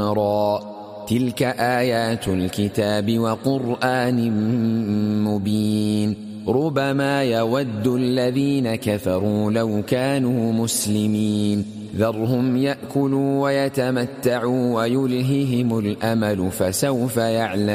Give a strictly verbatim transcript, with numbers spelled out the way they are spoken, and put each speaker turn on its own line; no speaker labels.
تلك آيات الكتاب وقرآن مبين ربما يود الذين كفروا لو كانوا مسلمين ذرهم يأكلوا ويتمتعوا ويلههم الأمل فسوف يعلمون